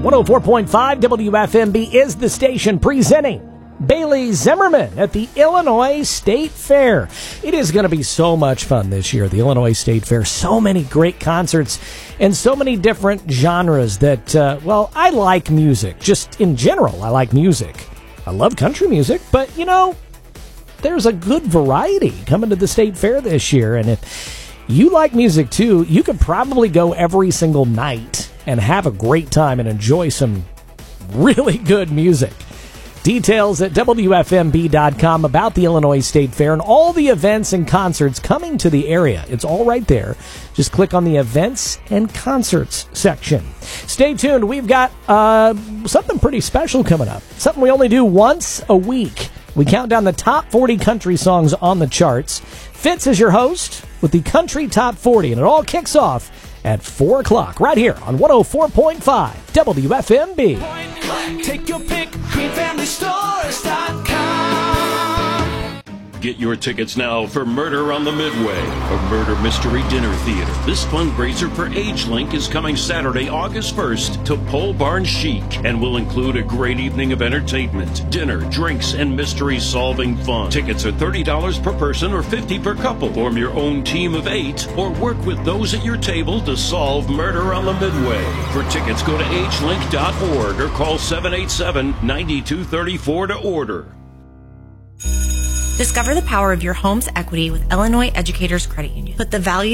104.5 WFMB is the station presenting Bailey Zimmerman at the Illinois State Fair. It is going to be so much fun this year, the Illinois State Fair. So many great concerts and so many different genres that, I like music. Just in general, I like music. I love country music, but, there's a good variety coming to the State Fair this year. And if you like music, too, you could probably go every single night and have a great time and enjoy some really good music. Details at WFMB.com about the Illinois State Fair and all the events and concerts coming to the area. It's all right there. Just click on the Events and Concerts section. Stay tuned. We've got something pretty special coming up. Something we only do once a week. We count down the top 40 country songs on the charts. Fitz is your host with the Country Top 40, and it all kicks off at 4 o'clock right here on 104.5 WFMB. Take your pick, QueenFamilyStores.com. Get your tickets now for Murder on the Midway, a murder mystery dinner theater. This fundraiser for AgeLink is coming Saturday, August 1st to Pole Barn Chic and will include a great evening of entertainment, dinner, drinks, and mystery-solving fun. Tickets are $30 per person or $50 per couple. Form your own team of 8 or work with those at your table to solve Murder on the Midway. For tickets, go to agelink.org or call 787-9234 to order. Discover the power of your home's equity with Illinois Educators Credit Union. Put the value